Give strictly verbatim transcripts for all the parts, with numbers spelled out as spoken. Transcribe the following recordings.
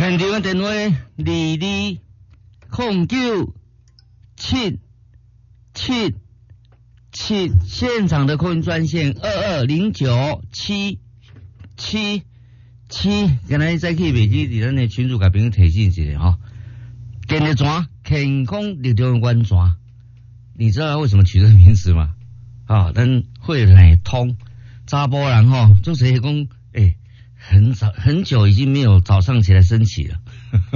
现场的电话二二空九七七七，现场的空运专线二二零九七七七。今日再去袂记伫咱的群组甲朋友提醒一下吼，健力泉健康力量丸泉，你知道为什么取这个名字吗？啊，咱会奶通查甫人吼，就是讲诶。很早很久已经没有早上起来升旗了，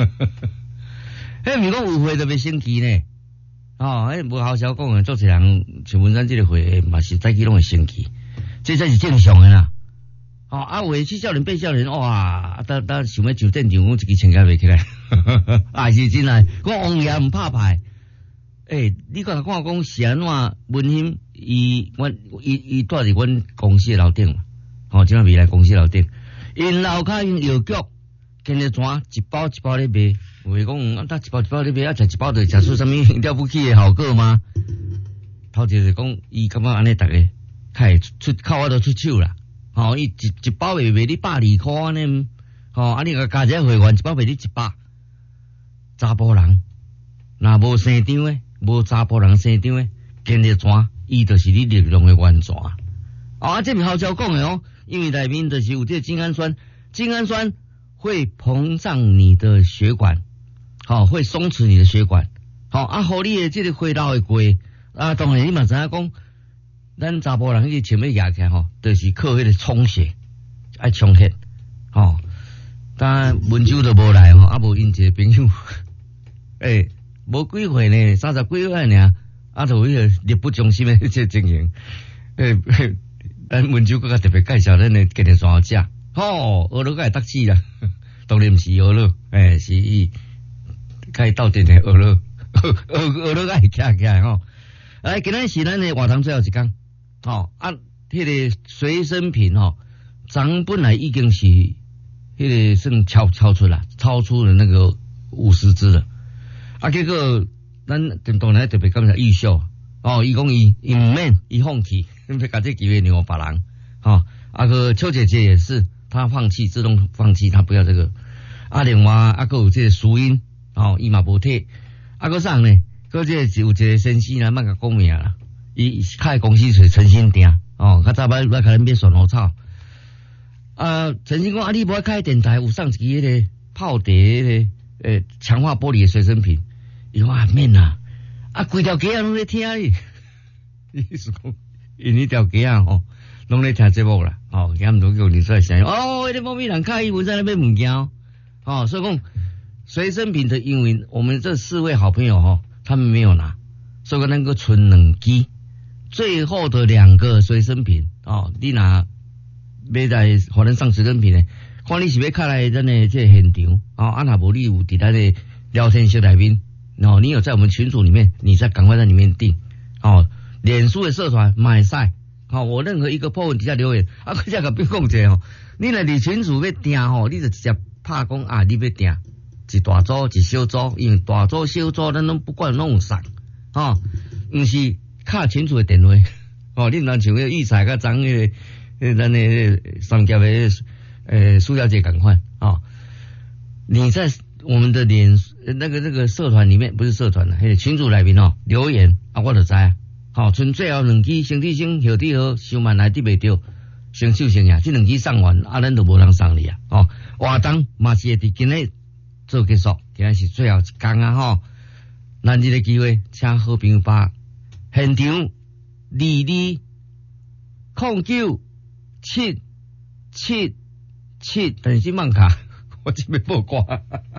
迄毋是讲有会特别升旗呢，哦，迄无好笑讲诶，做一人像文山这个会嘛是早起拢会升旗，这才是正常诶啦。哦，啊有诶去少年变少年，哇，当当想要上战场，我一支枪甲袂起来，啊是真诶，我王爷毋拍牌，诶、欸，你看看讲是安怎文馨伊阮伊伊住伫阮公司诶楼顶嘛，哦，即摆未来公司楼顶。因楼骹用药局，健力泉一包一包咧卖，话讲啊，搭一包一包咧卖，啊，食一包就食出什么了不起的效果吗？头一就讲，伊感觉安尼逐个较会出靠我都出手啦。吼、哦，伊一一包卖卖你百二箍安尼，吼、哦，啊你个加一个会员一包卖你一百。查甫人，若无生张诶，无查甫人生张诶，健力泉伊就是你力量诶源泉。哦，啊，这毋好笑讲诶哦。因为内面就是有这个精氨酸，精氨酸会膨胀你的血管，好、哦，会松弛你的血管，好、哦、啊，互你的这个血流会过啊。当然你嘛知影讲，咱查甫人迄个前面压起来吼，就是靠迄个充血，爱充血，吼、哦。当然文州都无来吼，啊无因一个朋友，诶、欸，无几岁呢，三十几岁尔，啊，就迄个力不从心的这个情形，诶、欸。咱文州搁较特别介绍咱的健力泉食，吼，学乐甲会得志啦，当然毋是学乐，诶、欸，是伊甲伊斗阵的学乐，学学乐甲会徛起来吼。来，今仔是咱的活动最后一天，吼啊，迄、那个随身品吼，咱本来已经是迄个算超超出啦，超出了那个五十支了，啊，结果咱当然特别感谢玉秀。哦，伊讲伊伊唔免，伊放弃，因为甲这机会让别人，哦，啊个邱姐姐也是，她放弃，自动放弃，她不要这个。啊，另外啊个有这个淑音，哦，伊嘛无退，啊个啥呢？个这有一个先生啦，莫甲讲名啦，伊开公司是诚心店，哦，较早摆摆甲咱买酸萝草，啊，诚心讲啊，你无开电台，有上一支迄个泡茶迄个诶强化玻璃的随身品，伊讲啊免啦。啊，规条街啊拢咧听你，意思讲，因迄条街啊吼，拢咧听节目啦，吼，今毋多叫你出来想，哦，迄个某某人开伊文在那边物件哦，哦，所以讲随身品的，因为我们这四位好朋友吼，他们没有拿，所以讲那个存两支，最后的两个随身品哦，你拿要来互咱上随身品的，看你是要开来咱的这现场，哦，啊若无你有伫咱的聊天室内面。哦，你有在我们群组里面，你再赶快在里面订。哦，脸书的社团买赛，哦，我任何一个 po 文底下留言，啊，佢只个别讲者哦，你来伫群组要订吼，你就直接拍讲啊，你要订，一大组一小组，因为大组小组咱拢不管拢有送，哦，毋是卡群组的电话，哦，你毋通像迄个育才甲张迄个，咱的商家的呃苏小姐赶快哦，你在。我们的脸那个那个社团里面不是社团的，嘿，群组内面哦留言啊，我就知啊。好，剩最后两支身体性后底好，想万来滴袂着，先手先呀，这两支送完啊，咱就无人送你啊。哦，活动嘛是会伫今日做结束，今日是最后一天啊吼。咱这个机会，请好朋友把现场二二空九七七七，但是慢卡，我这边报挂。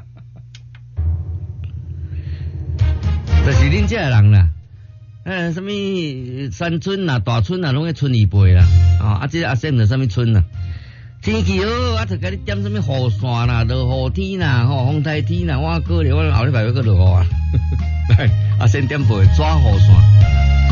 就是恁这个人啦，诶，什么山村啦、大村啦，拢喺村里背啦，啊，啊，这阿婶就什么村啦，天气好，啊，就甲你点什么雨伞啦、落雨天啦、吼风台天啦，我过嚟，我后礼拜要去落雨啊，来，阿婶点背抓雨伞。